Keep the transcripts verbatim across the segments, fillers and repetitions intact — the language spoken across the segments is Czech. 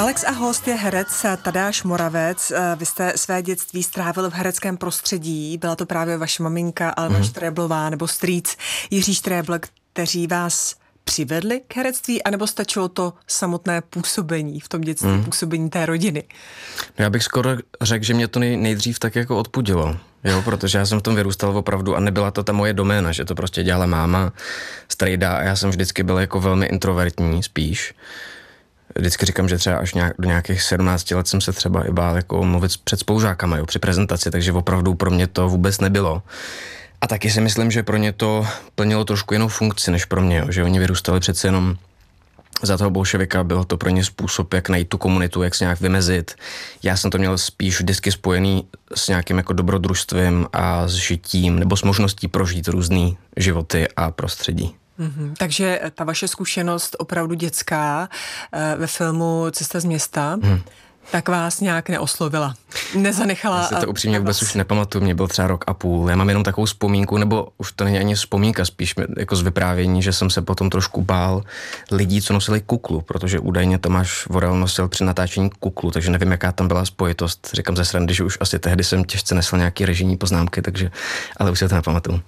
Alex a host je herec Tadeáš Moravec. Vy jste své dětství strávil v hereckém prostředí. Byla to právě vaše maminka Alena mm. Štreblová nebo strýc Jiří Štrebl, kteří vás přivedli k herectví, anebo stačilo to samotné působení v tom dětství, mm. působení té rodiny? Já bych skoro řekl, že mě to nej, nejdřív tak jako odpudilo, jo, protože já jsem v tom vyrůstal opravdu a nebyla to ta moje doména, že to prostě dělala máma, strejda a já jsem vždycky byl jako velmi introvertní spíš. Vždycky říkám, že třeba až nějak, do nějakých sedmnácti let jsem se třeba i bál jako mluvit před spolužákama, jo, při prezentaci, takže opravdu pro mě to vůbec nebylo. A taky si myslím, že pro ně to plnilo trošku jinou funkci než pro mě, jo, že oni vyrůstali přece jenom za toho bolševika, bylo to pro ně způsob, jak najít tu komunitu, jak se nějak vymezit. Já jsem to měl spíš vždycky spojený s nějakým jako dobrodružstvím a s žitím, nebo s možností prožít různý životy a prostředí. Mm-hmm. Takže ta vaše zkušenost opravdu dětská ve filmu Cesta z města, mm. tak vás nějak neoslovila, nezanechala. Já si to upřímně vůbec už nepamatuju, mě byl třeba rok a půl. Já mám jenom takovou vzpomínku, nebo už to není ani vzpomínka, spíš jako z vyprávění, že jsem se potom trošku bál lidí, co nosili kuklu, protože údajně Tomáš Vorel nosil při natáčení kuklu, takže nevím, jaká tam byla spojitost. Říkám ze srandy, že už asi tehdy jsem těžce nesl nějaký režijní poznámky, takže, ale už se to nepamatuju.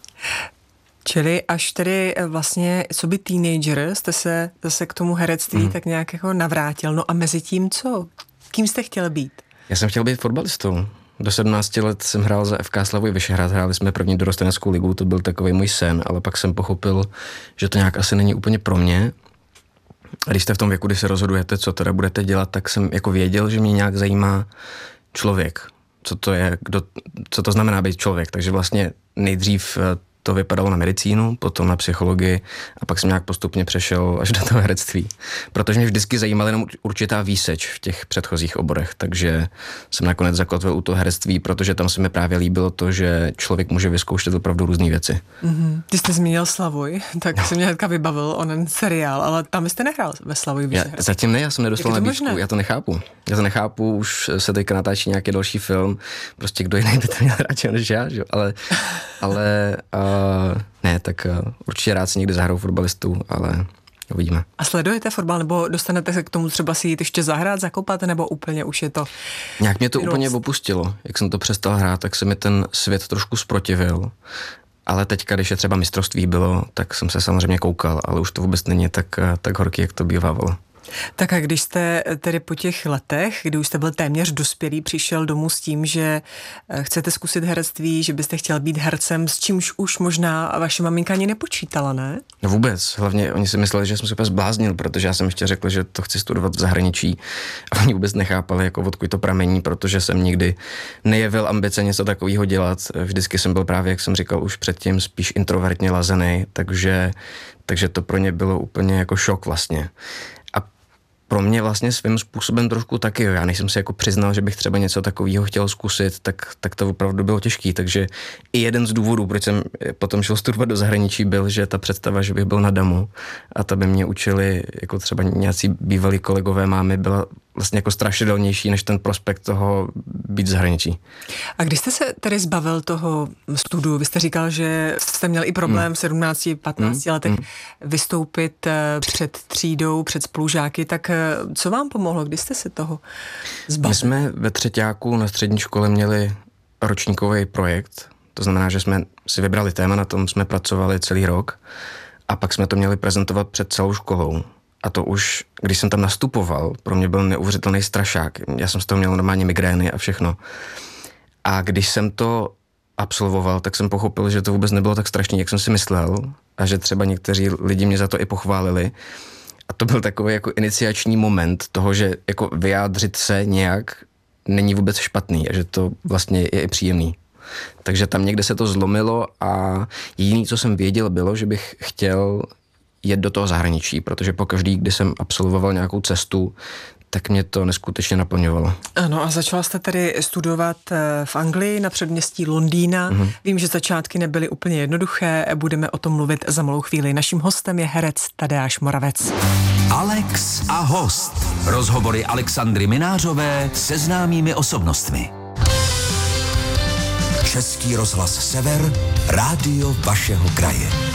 Čili až tedy vlastně, co by teenager, jste se zase k tomu herectví mm. tak nějak jako navrátil. No a mezi tím co? Kým jste chtěl být? Já jsem chtěl být fotbalistou. Do sedmnácti let jsem hrál za F K Slavoj Vyšehrad, hráli jsme první dorosteneckou ligu, to byl takový můj sen, ale pak jsem pochopil, že to nějak asi není úplně pro mě. A když jste v tom věku, kdy se rozhodujete, co teda budete dělat, tak jsem jako věděl, že mě nějak zajímá člověk. Co to je, kdo, co to znamená být člověk. Takže vlastně nejdřív to vypadalo na medicínu, potom na psychologii a pak jsem nějak postupně přešel až do toho herectví. Protože mě vždycky zajímala jenom určitá výseč v těch předchozích oborech, takže jsem nakonec zakotvil u toho herectví, protože tam se mi právě líbilo to, že člověk může vyzkoušet opravdu různé věci. Mm-hmm. Ty jste zmínil Slavoj, tak no. jsem mě hnedka vybavil onen seriál, ale tam jste nehrál ve Slavoj Vyšehrad. Zatím ne, já jsem nedostal nabídku, já to nechápu. Já to nechápu, už se teďka natáčí nějaký další film, prostě kdo jiný by to měl rád než já, že? ale, ale uh, ne, tak uh, určitě rád si někdy zahraju fotbalistu, ale uvidíme. A sledujete fotbal, nebo dostanete se k tomu třeba si jít ještě zahrát, zakopat, nebo úplně už je to... Nějak mě to vyrost. Úplně opustilo. Jak jsem to přestal hrát, tak se mi ten svět trošku zprotivil. Ale teďka, když je třeba mistrovství bylo, tak jsem se samozřejmě koukal, ale už to vůbec není tak, tak horký, jak to bývávalo. Tak a když jste tedy po těch letech, kdy už jste byl téměř dospělý, přišel domů s tím, že chcete zkusit herectví, že byste chtěl být hercem, s čímž už možná vaše maminka ani nepočítala, ne? No vůbec. Hlavně oni si mysleli, že jsem se úplně zbláznil, protože já jsem ještě řekl, že to chci studovat v zahraničí a oni vůbec nechápali, jako odkud to pramení, protože jsem nikdy nejevil ambice něco takového dělat. Vždycky jsem byl právě, jak jsem říkal už předtím, spíš introvertně lazený, takže, takže to pro ně bylo úplně jako šok vlastně. Pro mě vlastně svým způsobem trošku taky, jo. Já než jsem si jako přiznal, že bych třeba něco takového chtěl zkusit, tak, tak to opravdu bylo těžký, takže i jeden z důvodů, proč jsem potom šel studovat do zahraničí, byl, že ta představa, že bych byl na damu a ta by mě učili, jako třeba nějací bývalí kolegové mámy, byla vlastně jako strašidelnější než ten prospekt toho být v zahraničí. A když jste se tedy zbavil toho studiu, vy jste říkal, že jste měl i problém hmm. v sedmnácti patnácti hmm. letech hmm. vystoupit před třídou, před spolužáky, tak co vám pomohlo, kdy jste se toho zbavil? My jsme ve třeťáku na střední škole měli ročníkový projekt, to znamená, že jsme si vybrali téma, na tom jsme pracovali celý rok a pak jsme to měli prezentovat před celou školou. A to už, když jsem tam nastupoval, pro mě byl neuvěřitelný strašák. Já jsem z toho měl normálně migrény a všechno. A když jsem to absolvoval, tak jsem pochopil, že to vůbec nebylo tak strašný, jak jsem si myslel. A že třeba někteří lidi mě za to i pochválili. A to byl takový jako iniciační moment toho, že jako vyjádřit se nějak není vůbec špatný a že to vlastně je i příjemný. Takže tam někde se to zlomilo a jediné, co jsem věděl, bylo, že bych chtěl jet do toho zahraničí, protože pokaždý, kdy jsem absolvoval nějakou cestu, tak mě to neskutečně naplňovalo. Ano, a začala jste tedy studovat v Anglii na předměstí Londýna. Mm-hmm. Vím, že začátky nebyly úplně jednoduché, budeme o tom mluvit za malou chvíli. Naším hostem je herec Tadeáš Moravec. Alex a host. Rozhovory Alexandry Minářové se známými osobnostmi. Český rozhlas Sever, rádio vašeho kraje.